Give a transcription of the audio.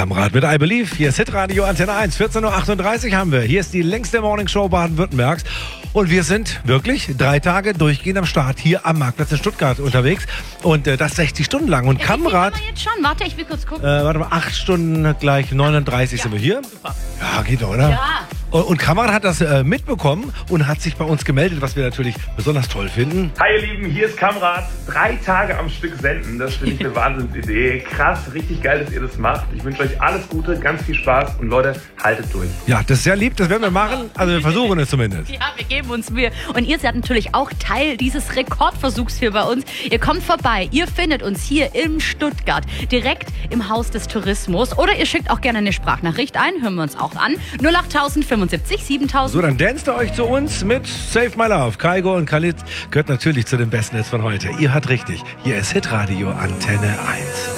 Kamerad mit I Believe. Hier ist Hitradio Antenne 1. 14.38 Uhr haben wir. Hier ist die längste Morningshow Baden-Württembergs. Und wir sind wirklich 3 Tage durchgehend am Start hier am Marktplatz in Stuttgart unterwegs. Und das 60 Stunden lang. Und Kamerad... Wie viel haben wir jetzt schon? Warte, ich will kurz gucken. Warte mal, 8 Stunden gleich 39 sind wir hier. Super. Ja, geht doch, oder? Ja. Und Kamerad hat das mitbekommen und hat sich bei uns gemeldet, was wir natürlich besonders toll finden. Hi ihr Lieben, hier ist Kamerad. 3 Tage am Stück senden, das finde ich eine Wahnsinnsidee. Krass, richtig geil, dass ihr das macht. Ich wünsche euch alles Gute, ganz viel Spaß und Leute, haltet durch. Ja, das ist sehr lieb, das werden wir machen. Also wir versuchen es zumindest. Ja, wir geben uns Mühe. Und ihr seid natürlich auch Teil dieses Rekordversuchs hier bei uns. Ihr kommt vorbei, ihr findet uns hier in Stuttgart, direkt im Haus des Tourismus. Oder ihr schickt auch gerne eine Sprachnachricht ein, hören wir uns auch an. 08075 7000. So, dann danst ihr euch zu uns mit Save My Love. Kaigo und Khalid gehört natürlich zu den besten Hits von heute. Ihr hört richtig. Hier ist Hitradio Antenne 1.